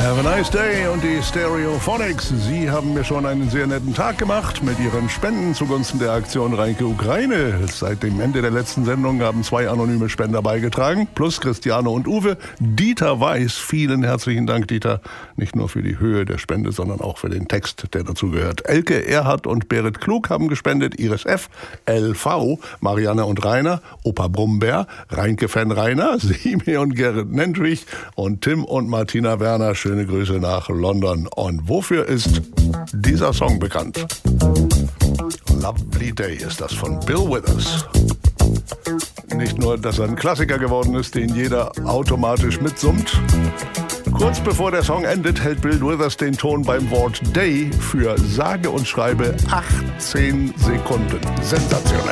Have a nice day und die Stereophonics. Sie haben mir schon einen sehr netten Tag gemacht mit Ihren Spenden zugunsten der Aktion Reinke Ukraine. Seit dem Ende der letzten Sendung haben 2 anonyme Spender beigetragen, plus Christiane und Uwe. Dieter Weiß, vielen herzlichen Dank, Dieter. Nicht nur für die Höhe der Spende, sondern auch für den Text, der dazu gehört. Elke Erhardt und Berit Klug haben gespendet. Iris F., LV, Marianne und Rainer, Opa Brummbär, Reinke-Fan Rainer, Simi und Gerrit Nendrich und Tim und Martina Werner. Schöne Grüße nach London. Und wofür ist dieser Song bekannt? Lovely Day ist das von Bill Withers. Nicht nur, dass er ein Klassiker geworden ist, den jeder automatisch mitsummt. Kurz bevor der Song endet, hält Bill Withers den Ton beim Wort Day für sage und schreibe 18 Sekunden. Sensationell.